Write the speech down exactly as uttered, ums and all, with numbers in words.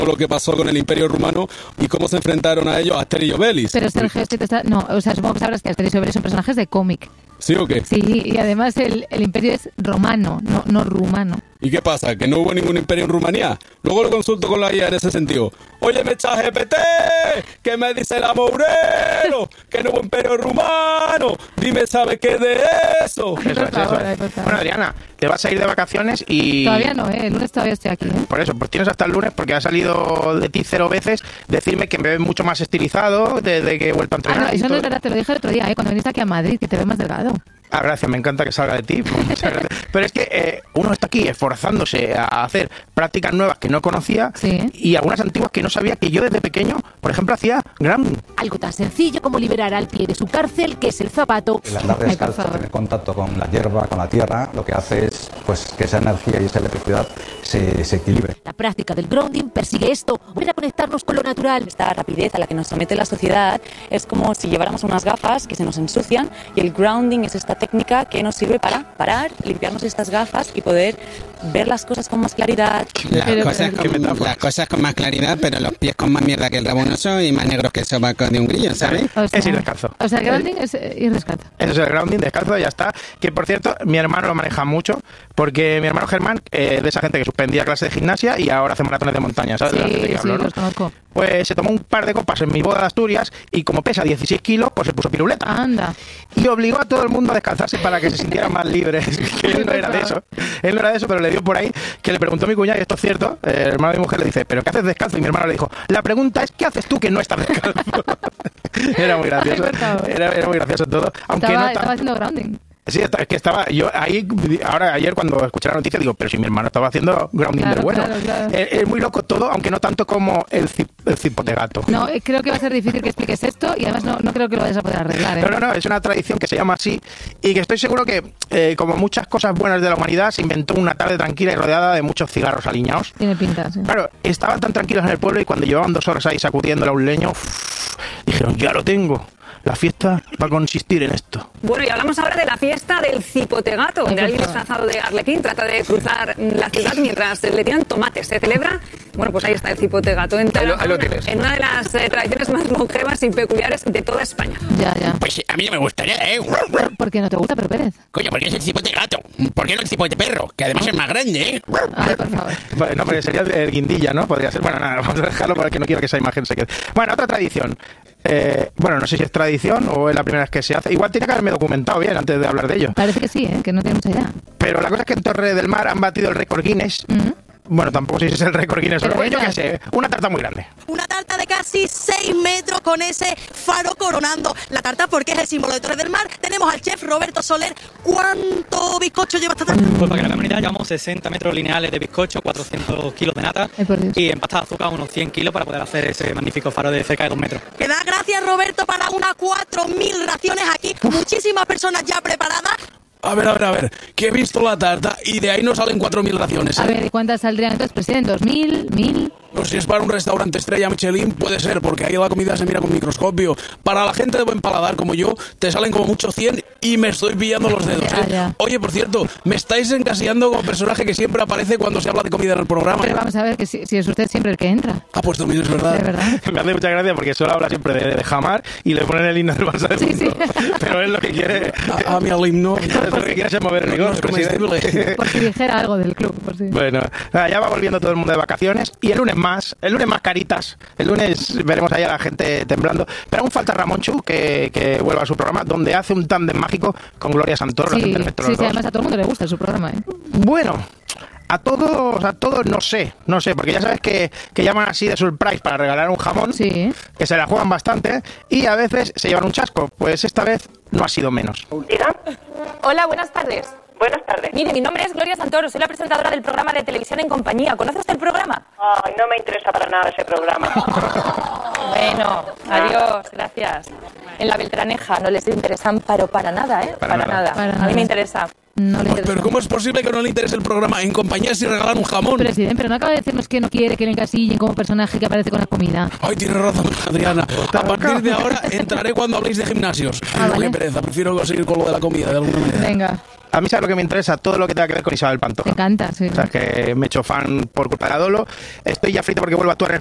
lo que pasó con el Imperio Rumano y cómo se enfrentaron a ellos Asterix y Obelix. Pero Sergio, este te está... No, o sea, supongo que sabrás que Asterix y Obelix son personajes de cómic. ¿Sí o qué? Sí, y además el, el imperio es romano, no, no rumano. ¿Y qué pasa? ¿Que no hubo ningún imperio en Rumanía? Luego lo consulto con la I A en ese sentido. Oye, me echa G P T, ¿qué me dice la Mourero? Que no hubo imperio rumano. Dime, ¿sabe qué de eso? Eso es, eso es. Bueno, Adriana, te vas a ir de vacaciones y... Todavía no, ¿eh? El lunes todavía estoy aquí, ¿eh? Por eso, pues tienes hasta el lunes porque ha salido de ti cero veces decirme que me ves mucho más estilizado desde que he vuelto a entrenar. Ah, no, eso no es verdad, te lo dije el otro día, ¿eh? Cuando viniste aquí a Madrid, que te ves más delgado. Ah, gracias, me encanta que salga de ti. Muchas gracias. Pero es que eh, uno está aquí esforzándose a hacer prácticas nuevas que no conocía sí. y algunas antiguas que no sabía que yo desde pequeño, por ejemplo, hacía grounding. Algo tan sencillo como liberar al pie de su cárcel, que es el zapato. El andar descalzo, tener contacto con la hierba, con la tierra, lo que hace es pues que esa energía y esa electricidad se, se equilibre. La práctica del grounding persigue esto, volver a conectarnos con lo natural. Esta rapidez a la que nos somete la sociedad es como si lleváramos unas gafas que se nos ensucian, y el grounding es esta técnica que nos sirve para parar, limpiarnos estas gafas y poder ver las cosas con más claridad. Las, pero, cosas, pero, con, las cosas con más claridad, pero los pies con más mierda que el rabo oso y más negros que el sobaco de un grillo, ¿sabes? O sea, es ir descalzo. O sea, el grounding es ir descalzo. Eso es el grounding, descalzo, ya está. Que, por cierto, mi hermano lo maneja mucho, porque mi hermano Germán, eh, de esa gente que suspendía clases de gimnasia y ahora hace maratones de montaña, ¿sabes? Sí, de la gente que sí, hablo, ¿no? los conozco. Pues se tomó un par de copas en mi boda de Asturias y como pesa dieciséis kilos, pues se puso piruleta. Anda. Y obligó a todo el mundo a descalzarse para que se sintieran más libres. Que él no era de eso. Él no era de eso, pero le dio por ahí que le preguntó a mi cuñada, y esto es cierto, eh, el hermano de mi mujer le dice, ¿pero qué haces descalzo? Y mi hermano le dijo, la pregunta es, ¿qué haces tú que no estás descalzo? Era muy gracioso. Era, era muy gracioso todo. Aunque estaba, no tan... estaba haciendo grounding. Sí, es que estaba yo ahí, ahora ayer cuando escuché la noticia digo, pero si mi hermano estaba haciendo grounding claro, del bueno. Claro, claro. Es, es muy loco todo, aunque no tanto como el, cip, el cipotegato. No, creo que va a ser difícil que expliques esto y además no, no creo que lo vayas a poder arreglar, ¿eh? No, no, no, es una tradición que se llama así y que estoy seguro que, eh, como muchas cosas buenas de la humanidad, se inventó una tarde tranquila y rodeada de muchos cigarros aliñados. Tiene pinta, sí. Claro, estaban tan tranquilos en el pueblo y cuando llevaban dos horas ahí sacudiéndole a un leño, uff, dijeron, ya lo tengo. La fiesta va a consistir en esto. Bueno, y hablamos ahora de la fiesta del cipotegato, donde alguien disfrazado de arlequín trata de cruzar la ciudad mientras le tiran tomates. Se celebra, bueno, pues ahí está el cipotegato en, ahí lo, ahí lo tienes. En una de las eh, tradiciones más longevas y peculiares de toda España. Ya, ya. Pues a mí no me gustaría, ¿eh? ¿Por qué no te gusta, pero Pérez? Coño, porque es el cipotegato. ¿Por qué no el cipoteperro? Que además es más grande, ¿eh? Ay, por favor. Bueno, no, pero sería el guindilla, ¿no? Podría ser. Bueno, nada, vamos a dejarlo porque no quiero que esa imagen se quede. Bueno, otra tradición. Eh, bueno, no sé si es tradición o es la primera vez que se hace. Igual tiene que haberme documentado bien antes de hablar de ello. Parece que sí, ¿eh? Que no tiene mucha idea. Pero la cosa es que en Torre del Mar han batido el récord Guinness. Uh-huh. Bueno, tampoco sé si es el récord Guinness, pero, pero yo qué sé, una tarta muy grande. Una tarta de casi seis metros con ese faro coronando la tarta porque es el símbolo de Torre del Mar. Tenemos al chef Roberto Soler. ¿Cuánto bizcocho lleva esta tarta? Pues para que la unidad llevamos sesenta metros lineales de bizcocho, cuatrocientos kilos de nata y en pasta de azúcar unos cien kilos para poder hacer ese magnífico faro de cerca de dos metros. Que da gracias, Roberto, para unas cuatro mil raciones aquí. Muchísimas personas ya preparadas. A ver, a ver, a ver, que he visto la tarta y de ahí no salen cuatro mil raciones, ¿eh? A ver, ¿y cuántas saldrían entonces, presidente? ¿Dos mil? ¿Mil? No, si es para un restaurante estrella Michelin puede ser, porque ahí la comida se mira con microscopio. Para la gente de buen paladar como yo, te salen como mucho cien y me estoy pillando los dedos, ya, ¿eh? Ya. Oye, por cierto, me estáis encasillando como personaje que siempre aparece cuando se habla de comida en el programa. Pero vamos a ver, que si, si es usted siempre el que entra. Ah, pues también es verdad. De verdad. Me hace mucha gracia porque solo habla siempre de, de jamar y le ponen el himno del Barça del sí, mundo. Sí. Pero él lo que quiere... A, a mí al himno. Lo que quiere es mover el rigor, presidente. Por si dijera algo del club, por si. Bueno, ya va volviendo todo el mundo de vacaciones y el lunes más, el lunes más caritas, el lunes veremos ahí a la gente temblando, pero aún falta Ramonchu que, que vuelva a su programa donde hace un tándem mágico con Gloria Santoro. Sí, sí, sí, además a todo el mundo le gusta su programa, ¿eh? Bueno, a todos, a todos no sé, no sé, porque ya sabes que, que llaman así de surprise para regalar un jamón, sí. Que se la juegan bastante y a veces se llevan un chasco, pues esta vez no ha sido menos. ¿Diga? Hola, buenas tardes. Buenas tardes. Mire, mi nombre es Gloria Santoro, soy la presentadora del programa de televisión En Compañía. ¿Conoce usted el programa? Ay, no me interesa para nada ese programa. Bueno, adiós, gracias. en la Beltraneja no les interesan, pero para nada, ¿eh? Para Para, nada. nada. Para A mí nada. me interesa. No le Ay, interesa. pero ¿cómo es posible que no le interese el programa En Compañía si regalan un jamón? Presidente, pero no acaba de decirnos que no quiere que le encasillen como personaje que aparece con la comida. Ay, tienes razón, Adriana. A partir de ahora entraré cuando habléis de gimnasios. Ah, No, vale. qué pereza, prefiero seguir con lo de la comida de alguna manera. Venga, A mí sabe lo que me interesa, todo lo que tenga que ver con Isabel Pantoja. me encanta, sí. O sea, es que me he hecho fan por culpa de Adolo. Estoy ya frito porque vuelvo a actuar en